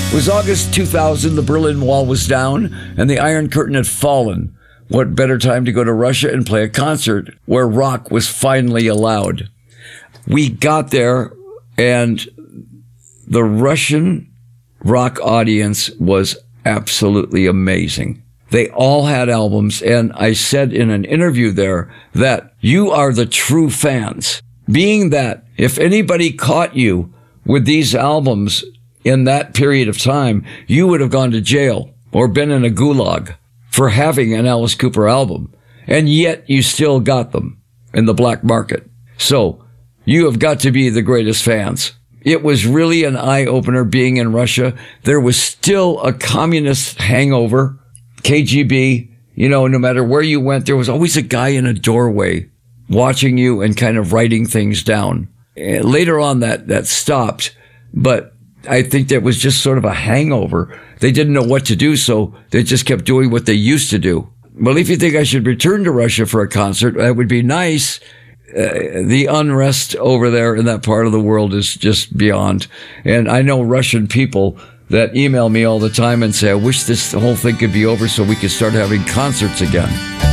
It was August 2000, the Berlin Wall was down, and the Iron Curtain had fallen. What better time to go to Russia and play a concert where rock was finally allowed? We got there, and the Russian rock audience was absolutely amazing. They all had albums, and I said in an interview there that you are the true fans. Being that if anybody caught you with these albums in that period of time, you would have gone to jail or been in a gulag for having an Alice Cooper album. And yet you still got them in the black market. So you have got to be the greatest fans. It was really an eye-opener being in Russia. There was still a communist hangover, KGB. You know, no matter where you went, there was always a guy in a doorway watching you and kind of writing things down. Later on, that stopped, but I think that was just sort of a hangover. They didn't know what to do, so they just kept doing what they used to do. Well, if you think I should return to Russia for a concert, that would be nice. The unrest over there in that part of the world is just beyond. And I know Russian people that email me all the time and say, I wish this whole thing could be over so we could start having concerts again.